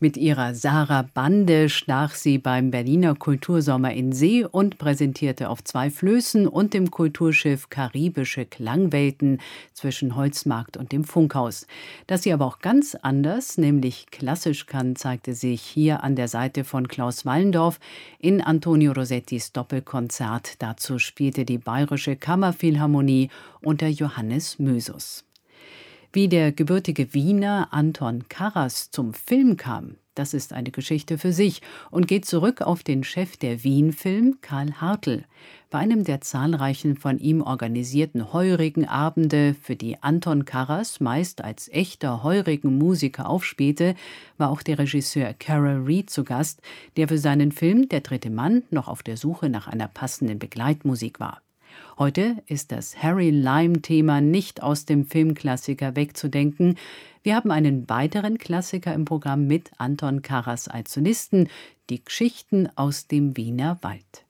Mit ihrer Sarah Bande stach sie beim Berliner Kultursommer in See und präsentierte auf 2 Flößen und dem Kulturschiff karibische Klangwelten zwischen Holzmarkt und dem Funkhaus. Dass sie aber auch ganz anders, nämlich klassisch kann, zeigte sich hier an der Seite von Klaus Wallendorf in Antonio Rosettis Doppelkonzert. Dazu spielte die Bayerische Kammerphilharmonie unter Johannes Mösus. Wie der gebürtige Wiener Anton Karas zum Film kam, das ist eine Geschichte für sich und geht zurück auf den Chef der Wien-Film, Karl Hartl. Bei einem der zahlreichen von ihm organisierten Heurigenabende, für die Anton Karas meist als echter Heurigenmusiker aufspielte, war auch der Regisseur Carol Reed zu Gast, der für seinen Film Der dritte Mann noch auf der Suche nach einer passenden Begleitmusik war. Heute ist das Harry Lime-Thema nicht aus dem Filmklassiker wegzudenken. Wir haben einen weiteren Klassiker im Programm mit Anton Karas als Solisten, die Geschichten aus dem Wiener Wald.